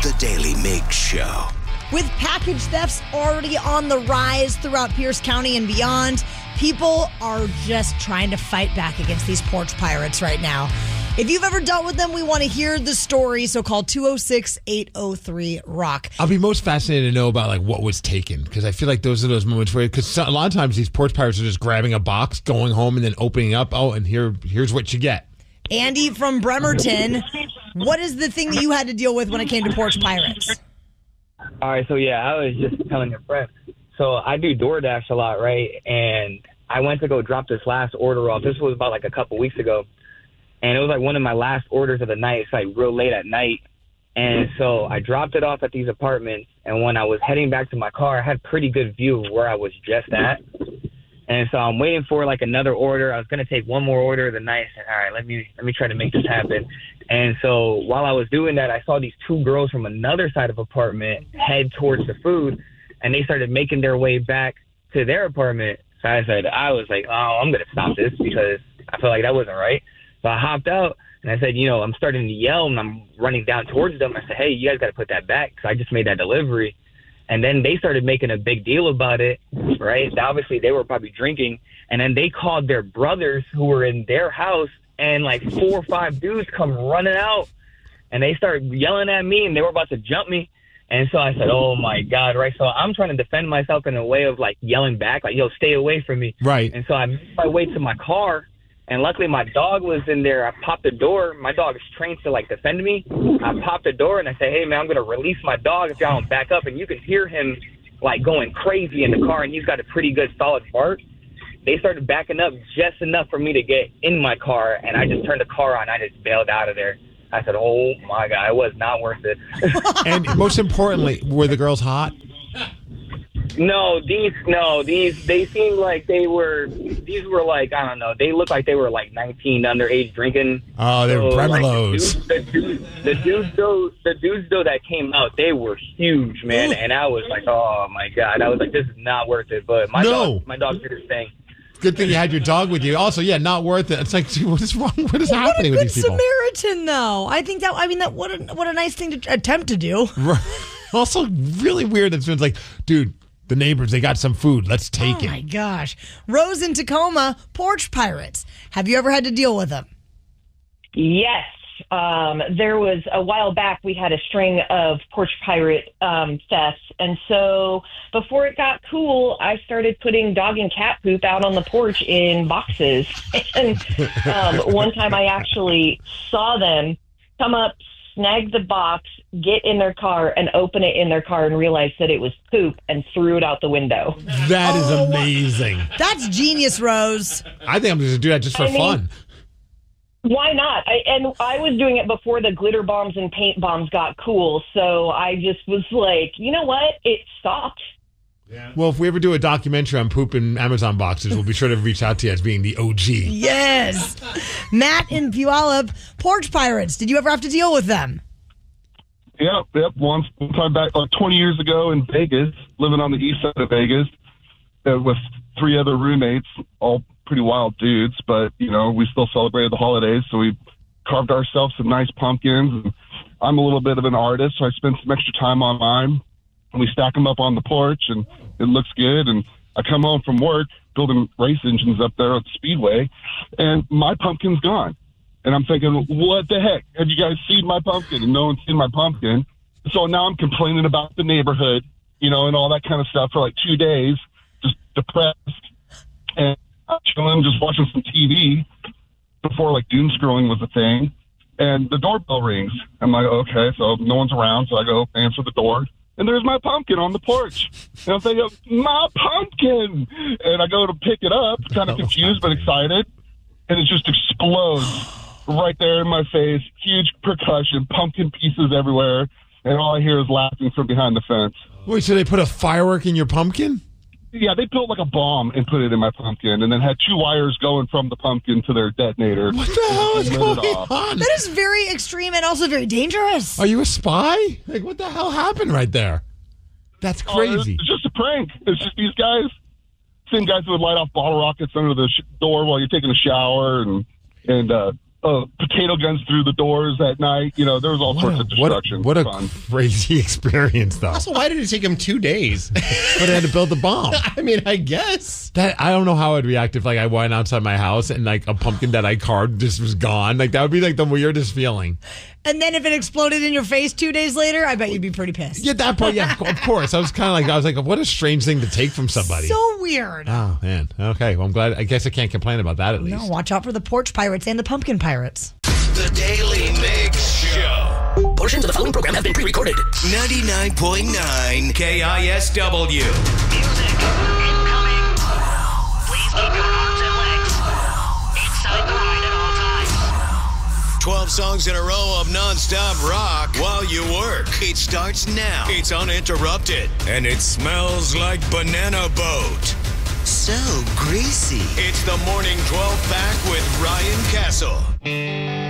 The Daily Mig Show. With package thefts already on the rise throughout Pierce County and beyond, people are just trying to fight back against these porch pirates right now. If you've ever dealt with them, we want to hear the story, so call 206-803-ROCK. I'll be most fascinated to know about what was taken, because I feel like those are those moments where, because a lot of times these porch pirates are just grabbing a box, going home, and then opening up. Oh, and here's what you get. Andy from Bremerton, what is the thing that you had to deal with when it came to porch pirates? All right, so I was just telling your friend. So I do DoorDash a lot, right? And I went to go drop this last order off. This was about a couple weeks ago. And it was one of my last orders of the night. It's real late at night. And so I dropped it off at these apartments. And when I was heading back to my car, I had pretty good view of where I was just at. And so I'm waiting for another order. I was going to take one more order of the night. I said, all right, let me try to make this happen. And so while I was doing that, I saw these two girls from another side of apartment head towards the food, and they started making their way back to their apartment. So I was like, oh, I'm going to stop this because I felt like that wasn't right. So I hopped out and I said, I'm starting to yell and I'm running down towards them. I said, hey, you guys got to put that back because I just made that delivery. And then they started making a big deal about it, right? Obviously, they were probably drinking. And then they called their brothers who were in their house, and 4 or 5 dudes come running out. And they started yelling at me, and they were about to jump me. And so I said, oh, my God, right? So I'm trying to defend myself in a way of, yelling back, yo, stay away from me. Right. And so I made my way to my car. And luckily, my dog was in there. I popped the door. My dog is trained to, defend me. I popped the door, and I said, hey, man, I'm going to release my dog if y'all don't back up. And you can hear him, going crazy in the car, and he's got a pretty good, solid bark. They started backing up just enough for me to get in my car, and I just turned the car on. I just bailed out of there. I said, oh, my God, it was not worth it. And most importantly, were the girls hot? No, these they seemed like these were I don't know, they looked like they were 19 underage drinking. Oh, they were Bremerlos. The dudes though that came out, they were huge, man. And I was like, oh my God, I was like, this is not worth it. But my dog did his thing. Good thing you had your dog with you. Also, not worth it. It's dude, what is wrong? What is happening with these people? What a good Samaritan, though. I think that what a nice thing to attempt to do. Also, really weird. It's dude, the neighbors, they got some food. Let's take it. Oh, my gosh. Rose in Tacoma, porch pirates. Have you ever had to deal with them? Yes. There was a while back, we had a string of porch pirate thefts. And so before it got cool, I started putting dog and cat poop out on the porch in boxes. And one time I actually saw them come up, snag the box, get in their car, and open it in their car and realized that it was poop and threw it out the window. That is amazing. That's genius, Rose. I think I'm going to do that just for fun. Why not? I was doing it before the glitter bombs and paint bombs got cool, so I just was like, you know what? It stopped. Yeah. Well, if we ever do a documentary on poop in Amazon boxes, we'll be sure to reach out to you as being the OG. Yes. Matt in Puyallup, porch pirates. Did you ever have to deal with them? Yep. One time back, 20 years ago in Vegas, living on the east side of Vegas, with 3 other roommates, all pretty wild dudes, but, we still celebrated the holidays, so we carved ourselves some nice pumpkins. And I'm a little bit of an artist, so I spent some extra time on mine. And we stack them up on the porch, and it looks good. And I come home from work building race engines up there at the Speedway, and my pumpkin's gone. And I'm thinking, what the heck? Have you guys seen my pumpkin? And no one's seen my pumpkin. So now I'm complaining about the neighborhood, and all that kind of stuff for 2 days, just depressed. And I'm chilling, just watching some TV before doom scrolling was a thing. And the doorbell rings. I'm like, okay, so no one's around. So I go answer the door. And there's my pumpkin on the porch. And I'm thinking, my pumpkin! And I go to pick it up, kind of confused but excited. And it just explodes right there in my face. Huge percussion, pumpkin pieces everywhere. And all I hear is laughing from behind the fence. Wait, so they put a firework in your pumpkin? Yeah, they built a bomb and put it in my pumpkin, and then had 2 wires going from the pumpkin to their detonator. What the hell is going on? That is very extreme and also very dangerous. Are you a spy? What the hell happened right there? That's crazy. It's just a prank. It's just these guys, same guys who would light off bottle rockets under the door while you're taking a shower, and potato guns through the doors at night. There was all sorts of destruction. What a Fun. crazy experience, though. Also, why did it take him 2 days? But I had to build the bomb. I mean, I guess. That I don't know how I'd react if I went outside my house and a pumpkin that I carved just was gone. That would be the weirdest feeling. And then if it exploded in your face 2 days later, I bet you'd be pretty pissed. Yeah, that part. Yeah, of course. I was kind of what a strange thing to take from somebody. So weird. Oh man. Okay. Well, I'm glad. I guess I can't complain about that at least. No, watch out for the porch pirates and the pumpkin pirates. The Daily Mix Show. Portions of the following program have been pre-recorded. 99.9 KISW. Music incoming. Please keep your arms and legs inside the ride at all times. 12 songs in a row of non-stop rock while you work. It starts now. It's uninterrupted. And it smells like Banana Boat. So greasy. It's the Morning 12 Pack with Ryan Castle.